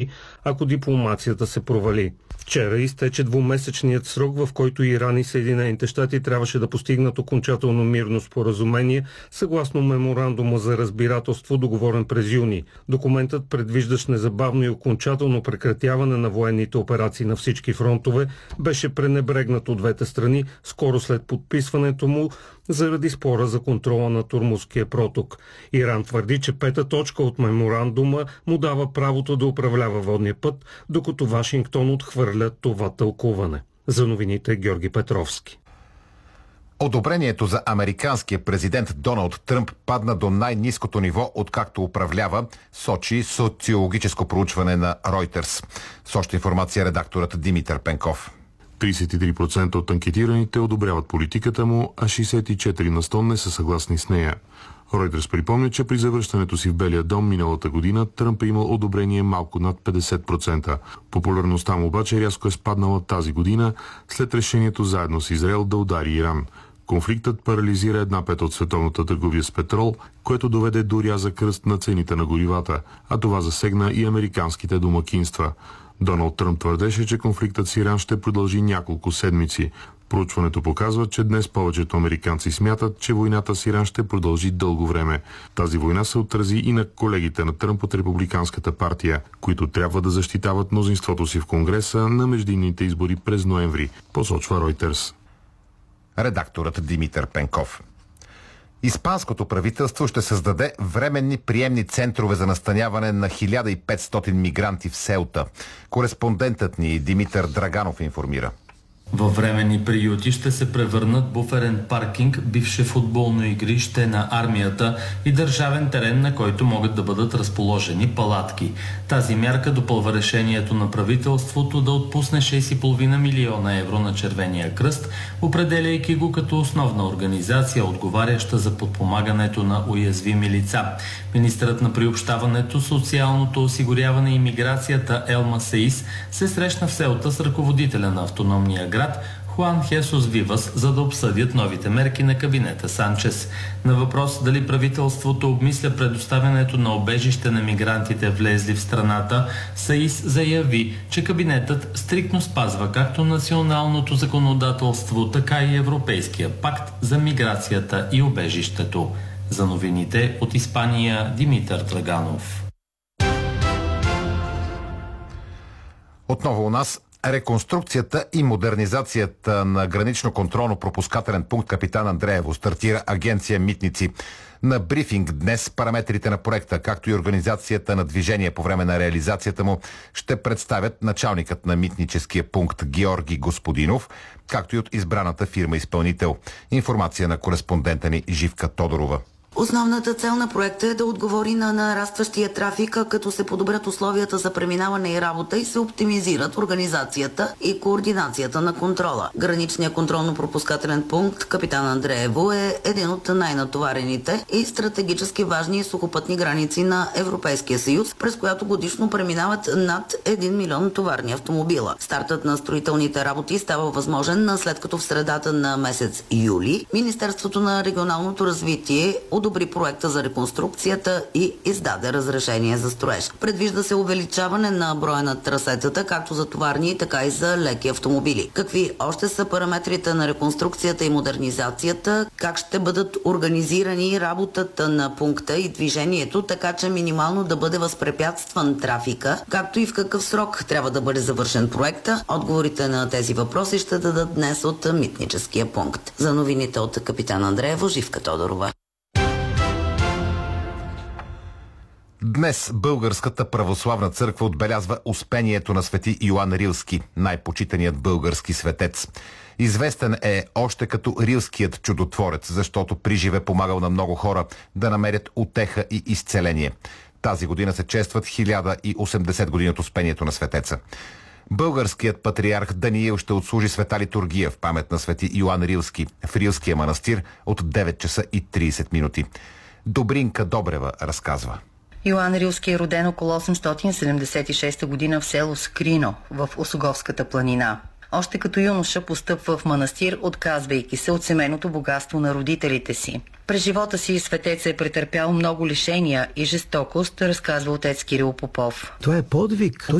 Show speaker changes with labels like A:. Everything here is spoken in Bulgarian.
A: санкции, ако дипломацията се провали. Вчера изтече двумесечният срок, в който Иран и Съединените щати трябваше да постигнат окончателно мирно споразумение, съгласно меморандума за разбирателство, договорен през юни. Документът предвиждащ незабавно и окончателно прекратяване на военните операции на всички фронтове беше пренебрегнат от двете страни скоро след подписването му заради спора за контрола на Ормузския проток. Иран твърди, че пета точка от меморандума му дава правото да управлява водния път, докато Вашингтон отхвърля това тълкуване. За новините Георги Петровски.
B: Одобрението за американския президент Доналд Тръмп падна до най-ниското ниво, откакто управлява, сочи социологическо проучване на Reuters. Сочи информация редакторът Димитър Пенков.
C: 33% от анкетираните одобряват политиката му, а 64 на 100 не са съгласни с нея. Reuters припомня, че при завръщането си в Белия дом миналата година Тръмп е имал одобрение малко над 50%. Популярността му обаче рязко е спаднала тази година след решението заедно с Израел да удари Иран. Конфликтът парализира 1/5 от световната търговия с петрол, което доведе до рязък ръст на цените на горивата, а това засегна и американските домакинства. Доналд Тръмп твърдеше, че конфликтът с Иран ще продължи няколко седмици. Проучването показва, че днес повечето американци смятат, че войната с Иран ще продължи дълго време. Тази война се отрази и на колегите на Тръмп от Републиканската партия, които трябва да защитават мнозинството си в Конгреса на междинните избори през ноември, посочва Reuters.
B: Редакторът Димитър Пенков. Испанското правителство ще създаде временни приемни центрове за настаняване на 1500 мигранти в Сеута. Кореспондентът ни Димитър Драганов информира.
D: Във временни приюти ще се превърнат буферен паркинг, бивше футболно игрище на армията и държавен терен, на който могат да бъдат разположени палатки. Тази мярка допълва решението на правителството да отпусне 6,5 милиона евро на Червения кръст, определяйки го като основна организация, отговаряща за подпомагането на уязвими лица. Министърът на приобщаването, социалното осигуряване и миграцията Елма Сеис се срещна в Сеута с ръководителя на автономния град Хуан Хесус Вивас, за да обсъдят новите мерки на кабинета Санчес. На въпрос дали правителството обмисля предоставянето на обежище на мигрантите влезли в страната, Саис заяви, че кабинетът стриктно спазва както националното законодателство, така и Европейския пакт за миграцията и обежището. За новините от Испания Димитър Драганов.
B: Отново у нас реконструкцията и модернизацията на гранично-контролно-пропускателен пункт Капитан Андреево стартира агенция Митници. На брифинг днес параметрите на проекта, както и организацията на движение по време на реализацията му, ще представят началникът на митническия пункт Георги Господинов, както и от избраната фирма-изпълнител. Информация на кореспондента ни Живка Тодорова.
E: Основната цел на проекта е да отговори на нарастващия трафик, като се подобрят условията за преминаване и работа и се оптимизират организацията и координацията на контрола. Граничният контролно-пропускателен пункт Капитан Андреево е един от най-натоварените и стратегически важни сухопътни граници на Европейския съюз, през която годишно преминават над 1 милион товарни автомобила. Стартът на строителните работи става възможен след като в средата на месец юли Министерството на регионалното развитие одобри проекта за реконструкцията и издаде разрешение за строеж. Предвижда се увеличаване на броя на трасетата, както за товарни, така и за леки автомобили. Какви още са параметрите на реконструкцията и модернизацията? Как ще бъдат организирани работата на пункта и движението, така че минимално да бъде възпрепятстван трафика, както и в какъв срок трябва да бъде завършен проекта? Отговорите на тези въпроси ще дадат днес от митническия пункт. За новините от Капитан Андреево, Живка Тодорова.
B: Днес Българската православна църква отбелязва успението на свети Йоан Рилски, най-почитаният български светец. Известен е още като Рилският чудотворец, защото приживе помагал на много хора да намерят утеха и изцеление. Тази година се честват 1080 години от успението на светеца. Българският патриарх Даниил ще отслужи света литургия в памет на свети Йоан Рилски в Рилския манастир от 9 часа и 30 минути. Добринка Добрева разказва.
F: Йоан Рилски е роден около 876 година в село Скрино в Осоговската планина. Още като юноша постъпва в манастир, отказвайки се от семейното богатство на родителите си. През живота си светец е претърпял много лишения и жестокост, разказва отец Кирил Попов.
G: Това е подвиг.